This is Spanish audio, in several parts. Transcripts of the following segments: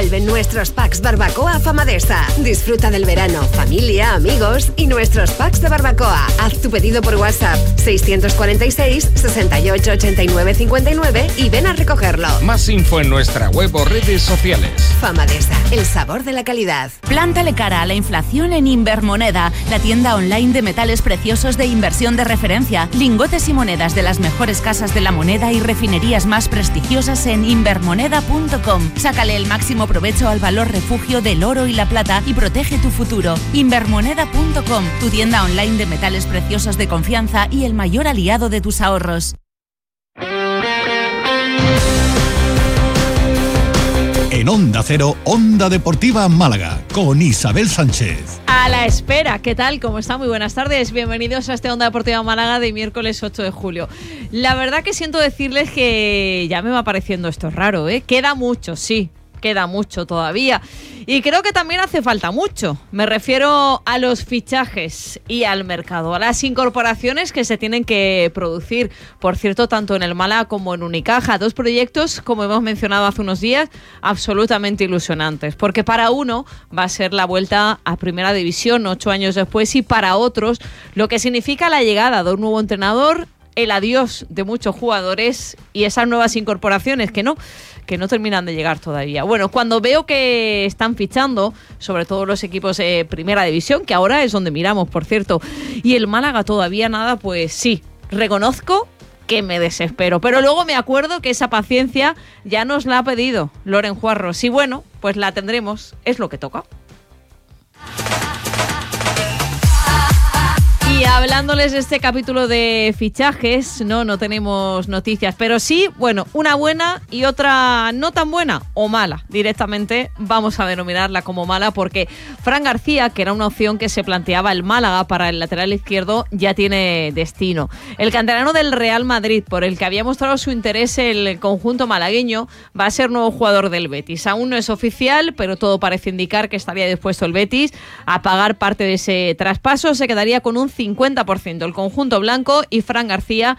Vuelven nuestros packs barbacoa Famadesa. Disfruta del verano, familia, amigos y nuestros packs de barbacoa. Haz tu pedido por WhatsApp 646 68 89 59 y ven a recogerlo. Más info en nuestra web o redes sociales. Famadesa, el sabor de la calidad. Plántale cara a la inflación en Invermoneda, la tienda online de metales preciosos de inversión de referencia. Lingotes y monedas de las mejores casas de la moneda y refinerías más prestigiosas en invermoneda.com. Sácale el máximo provecho al valor refugio del oro y la plata y protege tu futuro. Invermoneda.com, tu tienda online de metales preciosos de confianza y el mayor aliado de tus ahorros. En Onda Cero, Onda Deportiva Málaga, con Isabel Sánchez. A la espera, ¿qué tal? ¿Cómo están? Muy buenas tardes. Bienvenidos a este Onda Deportiva Málaga de miércoles 8 de julio. La verdad que siento decirles que ya me va pareciendo esto raro, ¿eh? Queda mucho, sí. Queda mucho todavía y creo que también hace falta mucho. Me refiero a los fichajes y al mercado, a las incorporaciones que se tienen que producir. Por cierto, tanto en el Málaga como en Unicaja, dos proyectos, como hemos mencionado hace unos días, absolutamente ilusionantes, porque para uno va a ser la vuelta a Primera División 8 años después y para otros lo que significa la llegada de un nuevo entrenador, el adiós de muchos jugadores y esas nuevas incorporaciones que no terminan de llegar todavía. Bueno, cuando veo que están fichando, sobre todo los equipos de Primera División, que ahora es donde miramos, por cierto, y el Málaga todavía nada, pues sí, reconozco que me desespero. Pero luego me acuerdo que esa paciencia ya nos la ha pedido Loren Juarros. Y bueno, pues la tendremos, es lo que toca. Y hablándoles de este capítulo de fichajes, no tenemos noticias, pero sí, bueno, una buena y otra no tan buena o mala. Directamente vamos a denominarla como mala porque Fran García, que era una opción que se planteaba el Málaga para el lateral izquierdo, ya tiene destino. El canterano del Real Madrid, por el que había mostrado su interés el conjunto malagueño, va a ser nuevo jugador del Betis. Aún no es oficial, pero todo parece indicar que estaría dispuesto el Betis a pagar parte de ese traspaso. Se quedaría con un 50% el conjunto blanco y Fran García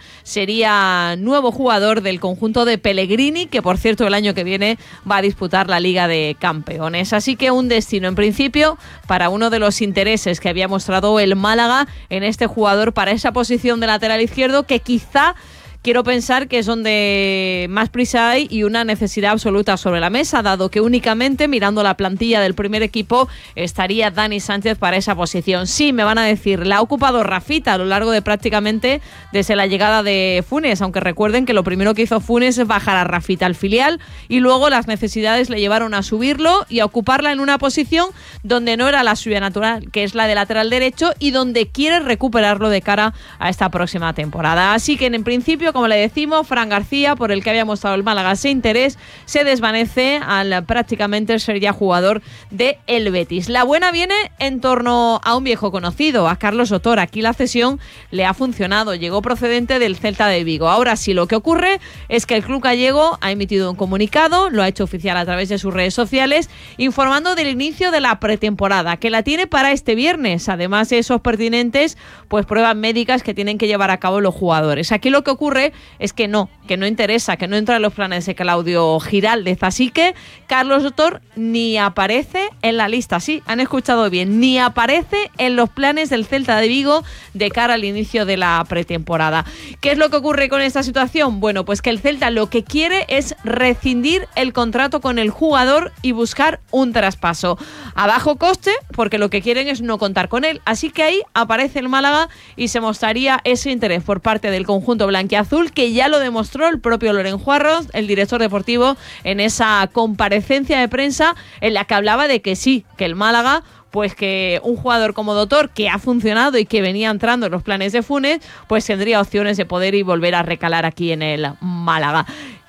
sería nuevo jugador del conjunto de Pellegrini, que por cierto el año que viene va a disputar la Liga de Campeones. Así que un destino en principio para uno de los intereses que había mostrado el Málaga en este jugador para esa posición de lateral izquierdo que quizá quiero pensar que es donde más prisa hay y una necesidad absoluta sobre la mesa, dado que únicamente mirando la plantilla del primer equipo estaría Dani Sánchez para esa posición. Sí, me van a decir, la ha ocupado Rafita a lo largo de prácticamente desde la llegada de Funes, aunque recuerden que lo primero que hizo Funes es bajar a Rafita al filial y luego las necesidades le llevaron a subirlo y a ocuparla en una posición donde no era la suya natural, que es la de lateral derecho y donde quiere recuperarlo de cara a esta próxima temporada. Así que en principio, como le decimos, Fran García, por el que había mostrado el Málaga ese interés, se desvanece al prácticamente ser ya jugador de el Betis. La buena viene en torno a un viejo conocido, a Carlos Sotor. Aquí la cesión le ha funcionado, llegó procedente del Celta de Vigo. Ahora sí, lo que ocurre es que el club gallego ha emitido un comunicado, lo ha hecho oficial a través de sus redes sociales, informando del inicio de la pretemporada, que la tiene para este viernes, además de esos pertinentes pues pruebas médicas que tienen que llevar a cabo los jugadores. Aquí lo que ocurre es que no interesa, que no entra en los planes de Claudio Giraldez. Así que Carlos Sotor ni aparece en la lista. Sí, han escuchado bien, ni aparece en los planes del Celta de Vigo de cara al inicio de la pretemporada. ¿Qué es lo que ocurre con esta situación? Bueno, pues que el Celta lo que quiere es rescindir el contrato con el jugador y buscar un traspaso a bajo coste, porque lo que quieren es no contar con él. Así que ahí aparece el Málaga y se mostraría ese interés por parte del conjunto blanquiazul, que ya lo demostró el propio Loren Juarros, el director deportivo, en esa comparecencia de prensa en la que hablaba de que sí, que el Málaga, pues que un jugador como Dotor, que ha funcionado y que venía entrando en los planes de Funes, pues tendría opciones de poder y volver a recalar aquí en el Málaga.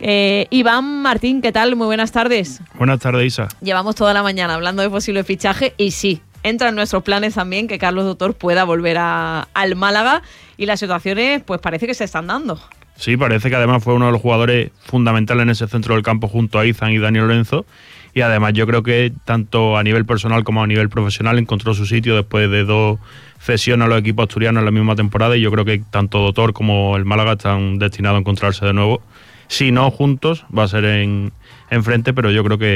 Iván Martín, ¿qué tal? Muy buenas tardes. Buenas tardes, Isa. Llevamos toda la mañana hablando de posible fichaje y sí, entra en nuestros planes también que Carlos Dotor pueda volver al Málaga y las situaciones pues parece que se están dando. Sí, parece que además fue uno de los jugadores fundamentales en ese centro del campo junto a Izan y Dani Lorenzo, y además yo creo que tanto a nivel personal como a nivel profesional encontró su sitio después de 2 cesiones a los equipos asturianos en la misma temporada, y yo creo que tanto Dotor como el Málaga están destinados a encontrarse de nuevo. Si no juntos, va a ser en frente, pero yo creo que